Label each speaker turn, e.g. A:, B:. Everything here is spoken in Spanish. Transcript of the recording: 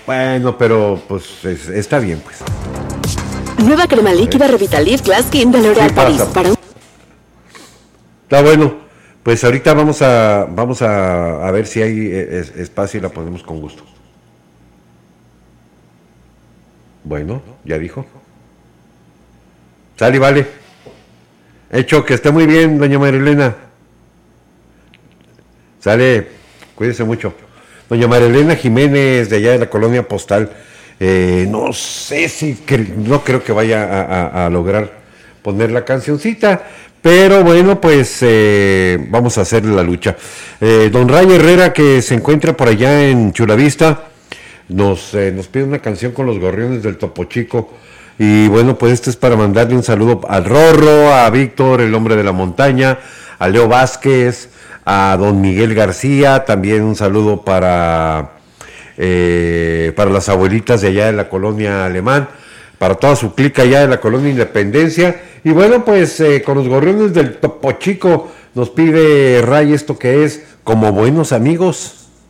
A: Bueno, pero pues está bien, pues.
B: Nueva crema líquida Revitalift Glass Skin de L'Oréal Paris.
A: Está bueno. Pues ahorita vamos a ver si hay espacio y la ponemos con gusto. Bueno, ya dijo. Sale y vale. Hecho, que esté muy bien, doña Marilena. Sale, cuídese mucho. Doña Marilena Jiménez, de allá de la Colonia Postal. No sé si, no creo que vaya a lograr poner la cancioncita, pero bueno, pues vamos a hacer la lucha. Don Ray Herrera, que se encuentra por allá en Chulavista, nos pide una canción con los Gorriones del Topo Chico. Y bueno, pues este es para mandarle un saludo al Rorro, a Víctor, el hombre de la montaña, a Leo Vázquez, a don Miguel García, también un saludo para las abuelitas de allá de la colonia Alemán, para toda su clica allá de la colonia Independencia. Y bueno, pues con los Gorriones del Topo Chico nos pide Ray esto que es Como Buenos Amigos.